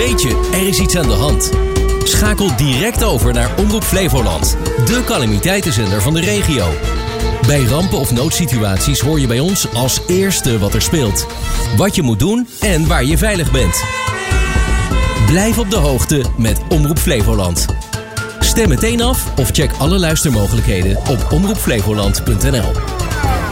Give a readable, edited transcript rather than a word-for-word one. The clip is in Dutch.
Weet je, er is iets aan de hand? Schakel direct over naar Omroep Flevoland, de calamiteitenzender van de regio. Bij rampen of noodsituaties hoor je bij ons als eerste wat er speelt. Wat je moet doen en waar je veilig bent. Blijf op de hoogte met Omroep Flevoland. Stem meteen af of check alle luistermogelijkheden op omroepflevoland.nl.